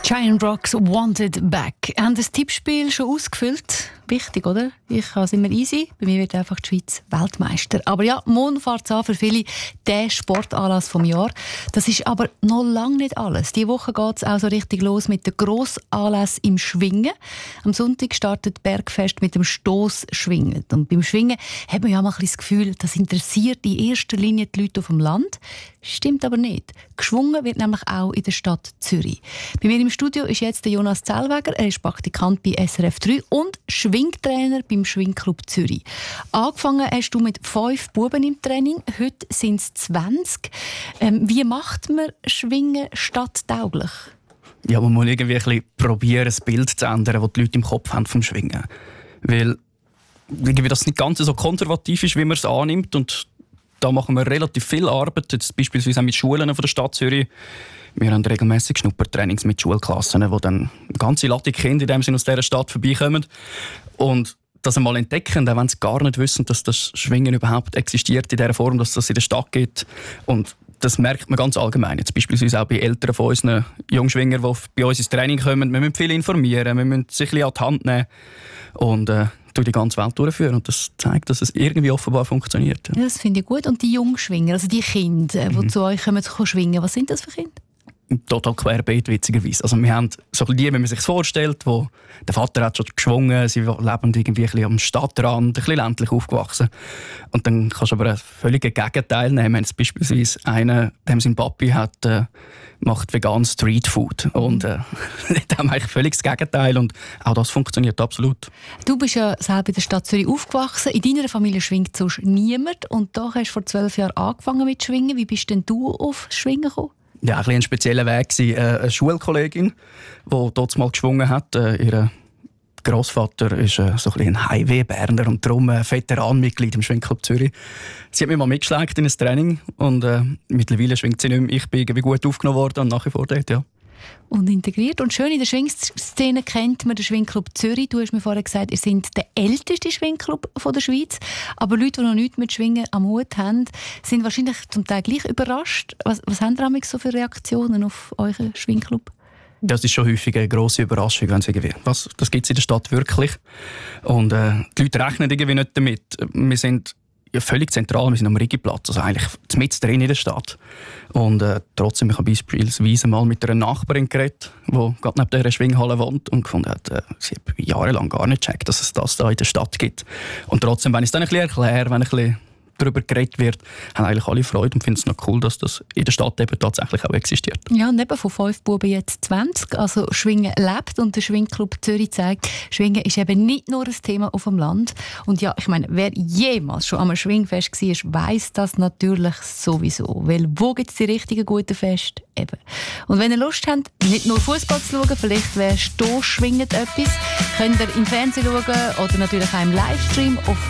Giant Rocks Wanted Back. Haben das Tippspiel schon ausgefüllt? Wichtig, oder? Ich habe es immer easy. Bei mir wird einfach die Schweiz Weltmeister. Aber ja, morgen fährt es an für viele der Sportanlass vom Jahr. Das ist aber noch lange nicht alles. Diese Woche geht es auch so richtig los mit den Grossanlässen im Schwingen. Am Sonntag startet Bergfest mit dem Stossschwingen. Und beim Schwingen hat man ja mal ein bisschen das Gefühl, das interessiert in erster Linie die Leute auf dem Land. Stimmt aber nicht. Geschwungen wird nämlich auch in der Stadt Zürich. Bei mir im Studio ist jetzt der Jonas Zellweger. Er ist Praktikant bei SRF 3 und Schwingtrainer beim Schwingclub Zürich. Angefangen hast du mit 5 Buben im Training. Heute sind es 20. Wie macht man Schwingen stadttauglich? Ja, man muss irgendwie ein bisschen probieren, das Bild zu ändern, das die Leute im Kopf haben vom Schwingen. Weil irgendwie das nicht ganz so konservativ ist, wie man es annimmt. Und da machen wir relativ viel Arbeit, jetzt beispielsweise auch mit Schulen von der Stadt Zürich. Wir haben regelmäßig Schnuppertrainings mit Schulklassen, wo dann ganze Latte Kinder in dem Sinne aus dieser Stadt vorbeikommen und das einmal entdecken, auch wenn sie gar nicht wissen, dass das Schwingen überhaupt existiert in dieser Form, dass das in der Stadt gibt. Und das merkt man ganz allgemein. Jetzt beispielsweise auch bei Eltern von unseren Jungschwingern, die bei uns ins Training kommen. Wir müssen viel informieren, wir müssen sich ein bisschen an die Hand nehmen und durch die ganze Welt durchführen. Und das zeigt, dass es irgendwie offenbar funktioniert. Ja, das finde ich gut. Und die Jungschwinger, also die Kinder, die zu euch kommen, zu schwingen, was sind das für Kinder? Total querbeet, witzigerweise. Also wir haben so die, wie man sich vorstellt, wo der Vater hat schon geschwungen, sie leben irgendwie ein bisschen am Stadtrand, ein bisschen ländlich aufgewachsen. Und dann kannst du aber ein völliges Gegenteil nehmen. Jetzt beispielsweise einer, dem sein Papi hat, macht vegan Streetfood. Und da haben wir eigentlich völlig das Gegenteil. Und auch das funktioniert absolut. Du bist ja selber in der Stadt Zürich aufgewachsen. In deiner Familie schwingt sonst niemand. Und da hast du vor 12 Jahren angefangen mit Schwingen. Wie bist denn du auf Schwingen gekommen? Ja, ein spezieller Weg war eine Schulkollegin, die dort mal geschwungen hat. Ihr Grossvater ist so ein Highway-Berner und darum Veteranmitglied im Schwingclub Zürich. Sie hat mich mal mitgeschleckt in ein Training und mittlerweile schwingt sie nicht mehr. Ich bin irgendwie gut aufgenommen worden und nach wie vor dort, ja. Und integriert. Und schön, in der Schwingszene kennt man den Schwingclub Zürich. Du hast mir vorher gesagt, ihr seid der älteste Schwingclub der Schweiz. Aber Leute, die noch nichts mit Schwingen am Hut haben, sind wahrscheinlich zum Teil gleich überrascht. Was haben ihr so für Reaktionen auf euren Schwingclub? Das ist schon häufig eine grosse Überraschung, wenn sie irgendwie, das gibt es in der Stadt wirklich. Und die Leute rechnen irgendwie nicht damit. Wir sind völlig zentral, wir sind am Rigiplatz, also eigentlich mitten drin in der Stadt. Und trotzdem, ich habe beispielsweise mal mit einer Nachbarin geredet, die gerade neben dieser Schwinghalle wohnt und gefunden hat, sie hat jahrelang gar nicht gecheckt, dass es das da in der Stadt gibt. Und trotzdem, wenn ich es dann ein bisschen erkläre, wenn ein bisschen darüber geredet wird, haben eigentlich alle Freude und finden es noch cool, dass das in der Stadt eben tatsächlich auch existiert. Ja, und eben von 5 Buben jetzt 20. Also Schwingen lebt und der Schwingclub Zürich zeigt, Schwingen ist eben nicht nur ein Thema auf dem Land. Und ja, ich meine, wer jemals schon am Schwingfest war, weiss das natürlich sowieso. Weil wo gibt es die richtigen guten Feste? Eben. Und wenn ihr Lust habt, nicht nur Fußball zu schauen, vielleicht wäre Stossschwingen etwas, könnt ihr im Fernsehen schauen oder natürlich auch im Livestream auf